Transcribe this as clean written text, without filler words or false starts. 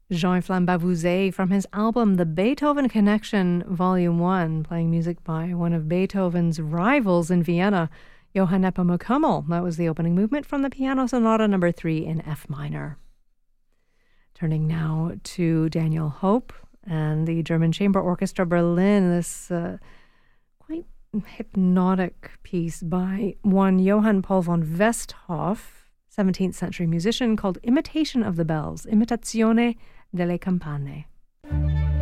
Jean-Flamme Bavouzet from his album The Beethoven Connection Volume 1, playing music by one of Beethoven's rivals in Vienna, Johann Nepomuk. That was the opening movement from the Piano Sonata No. 3 in F minor. Turning now to Daniel Hope and the German Chamber Orchestra Berlin, this quite hypnotic piece by one Johann Paul von Westhoff, 17th century musician, called Imitation of the Bells, Imitazione delle Campane.